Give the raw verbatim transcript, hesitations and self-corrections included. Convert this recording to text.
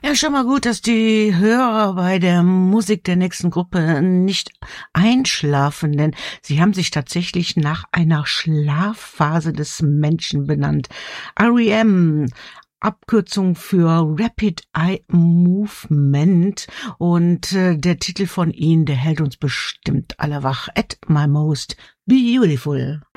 Ja, schon mal gut, dass die Hörer bei der Musik der nächsten Gruppe nicht einschlafen, denn sie haben sich tatsächlich nach einer Schlafphase des Menschen benannt. R E M, Abkürzung für Rapid Eye Movement, und äh, der Titel von ihnen, der hält uns bestimmt alle wach. At my most beautiful.